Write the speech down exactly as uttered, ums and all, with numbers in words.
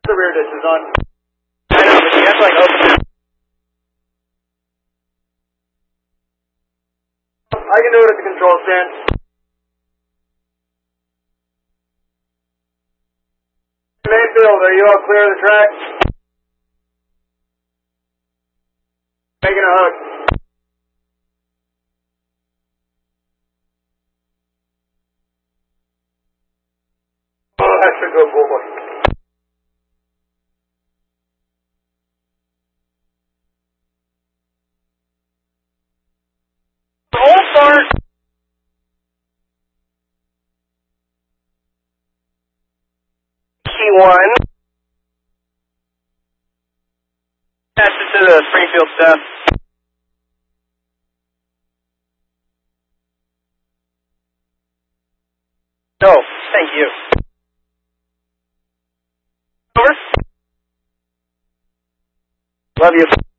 The rear ditch is on. I know, but you have to like open it. I can do it at the control stand. Mayfield, are you all clear of the track? Making a hook. Oh, that's a good boy. Hold start. Key one. Pass it to the Springfield staff. No, thank you. Over. Love you.